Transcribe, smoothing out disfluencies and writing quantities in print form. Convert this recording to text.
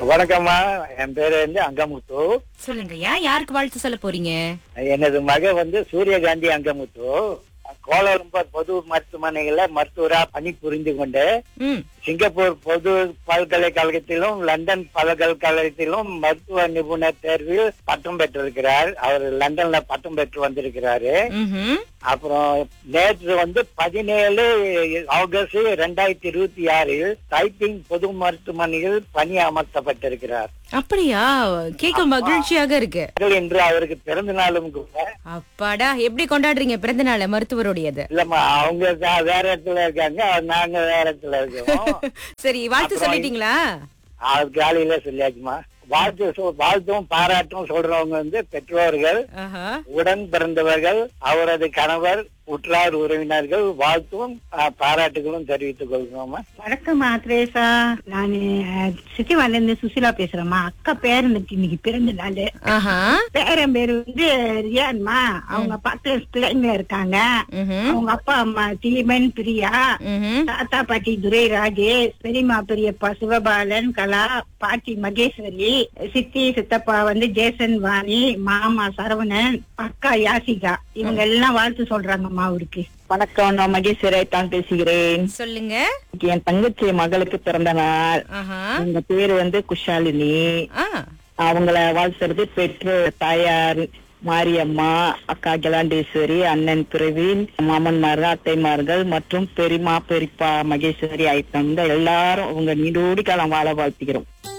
வணக்கம்மா. என் பேரு அங்கமுத்து. சொல்லுங்கய்யா, யாருக்கு வாழ்த்து சொல்ல போறீங்க? எனது மக சூரியகாந்தி அங்கமுத்து. கோலாலம்பூர் பொது மருத்துவமனையில மருத்துவரா பணி புரிந்து கொண்டு ம். சிங்கப்பூர் பொது பல்கலைக்கழகத்திலும் லண்டன் பல்கலைக்கழகத்திலும் மருத்துவ நிபுணர் தேர்வில் பட்டம் பெற்றிருக்கிறார். அவர் லண்டன்ல பட்டம் பெற்று வந்திருக்கிறாரு. ம்ஹும். அப்புறம் நேற்று 17 ஆகஸ்ட் 2026 டைப்பிங் பொது மருத்துவமனையில் பணி அமர்த்தப்பட்டிருக்கிறார். அப்படியா? கேட்க மகிழ்ச்சியாக இருக்கு. இன்று அவருக்கு பிறந்த நாளும் கூட. அப்பாடா, எப்படி கொண்டாடுறீங்க பிறந்த நாள மருத்துவருடையது? இல்லம்மா, அவங்க வேற இடத்துல இருக்காங்க, நாங்க வேற இடத்துல இருக்கோம். சரி, வாழ்த்து சொல்லிட்டீங்களா? அது காலையில சொல்லியாச்சுமா. வாழ்த்தும் பாராட்டும் சொல்றவங்க பெற்றோர்கள், ஆஹா. உடன் பிறந்தவர்கள், அவரது கணவர், உற்றார் உறவினர்கள் வாழ்த்தும் பாராட்டுகளும் தெரிவித்துக் கொள்கிறோமா. வணக்கம்மா திரேசா. நானு சிட்டிவால இருந்து சுசிலா பேசுறேம்மா. அக்கா பேரனுக்கு இன்னைக்கு பிறந்த நாள். ஆஹா. பேரன் பேரு ரியான்மா. அவங்க 10 பிள்ளைங்க இருக்காங்க. அவங்க அப்பா அம்மா தீமன் பிரியா, தாத்தா பாட்டி துரை ராஜேஷ், பெரியம்மா பெரியப்பா சிவபாலன் கலா, பாட்டி மகேஸ்வரி, சித்தி சித்தப்பா ஜேசன் வாணி, மாமா சரவணன், அக்கா யாசிகா. இவங்க எல்லாம் வாழ்த்து சொல்றாங்கம்மா அவருக்கு. வணக்கம், நான் மகேஸ்வரை தான் பேசுகிறேன். சொல்லுங்க. என் தங்கச்சி மகளுக்கு பிறந்த நாள். ஆஹா. அவங்க பேரு குஷாலினி. ஆ. அவங்கள வாழ்த்துறது பெற்றோர் தாயார் மாரியம்மா, அக்கா கிலாண்டேஸ்வரி, அண்ணன் பிரவீன், மாமன்மார்கள், அத்தைமார்கள் மற்றும் பெரியமா பெரியப்பா மகேஸ்வரி ஆயிட்டாங்க. எல்லாரும் அவங்க நீடோடி காலம் வாழ வாழ்த்துகிறோம்.